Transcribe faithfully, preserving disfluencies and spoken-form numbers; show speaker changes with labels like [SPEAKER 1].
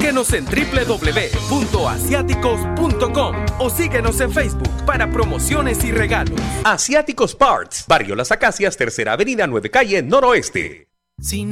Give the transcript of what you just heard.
[SPEAKER 1] Búsquenos en doble u doble u doble u punto asiáticos punto com o síguenos en Facebook para promociones y regalos. Asiáticos Parts, Barrio Las Acacias, Tercera Avenida, nueve Calle, Noroeste.
[SPEAKER 2] Sin